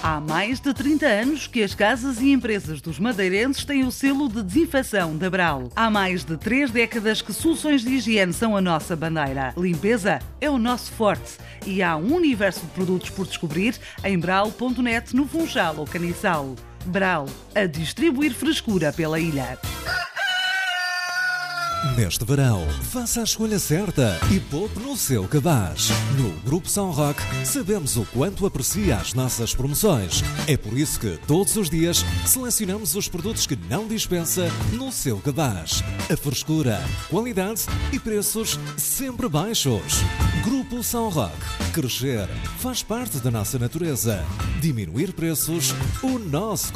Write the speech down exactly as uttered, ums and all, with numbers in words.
Há mais de trinta anos que as casas e empresas dos madeirenses têm o selo de desinfecção da Bral. Há mais de três décadas que soluções de higiene são a nossa bandeira. Limpeza é o nosso forte e há um universo de produtos por descobrir em bral ponto net no Funchal ou Caniçal. Bral, a distribuir frescura pela ilha. Neste verão, faça a escolha certa e poupe no seu cabaz. No Grupo São Roque, sabemos o quanto aprecia as nossas promoções. É por isso que, todos os dias, selecionamos os produtos que não dispensa no seu cabaz. A frescura, qualidade e preços sempre baixos. Grupo São Roque. Crescer faz parte da nossa natureza. Diminuir preços, o nosso